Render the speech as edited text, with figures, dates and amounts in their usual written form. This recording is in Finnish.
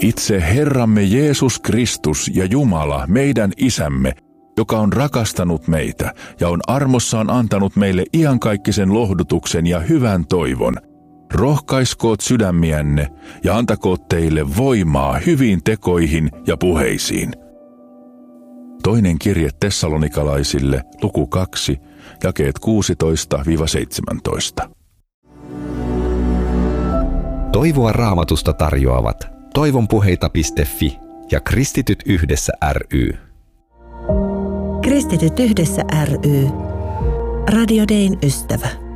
Itse Herramme Jeesus Kristus ja Jumala, meidän Isämme, joka on rakastanut meitä ja on armossaan antanut meille iankaikkisen lohdutuksen ja hyvän toivon, rohkaiskoot sydämiänne ja antakoot teille voimaa hyviin tekoihin ja puheisiin. Toinen kirje tessalonikalaisille, luku 2, jakeet 16-17. Toivoa Raamatusta tarjoavat toivonpuheita.fi ja Kristityt yhdessä ry. Kristityt yhdessä ry. Radio Dayn ystävä.